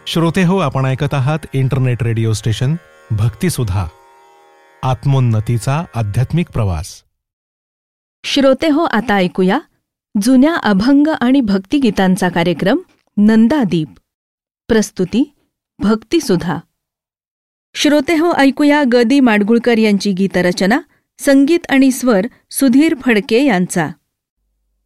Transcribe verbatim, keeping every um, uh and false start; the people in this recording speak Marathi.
श्रोते हो, आपण ऐकत आहात इंटरनेट रेडिओ स्टेशन भक्तिसुधा, आत्मोन्नतीचा आध्यात्मिक प्रवास. श्रोते हो, आता ऐकूया जुन्या अभंग आणि भक्तिगीतांचा कार्यक्रम नंदादीप. प्रस्तुती भक्तिसुधा. श्रोते हो, ऐकूया ग दि माडगुळकर यांची गीतरचना, संगीत आणि स्वर सुधीर फडके यांचा.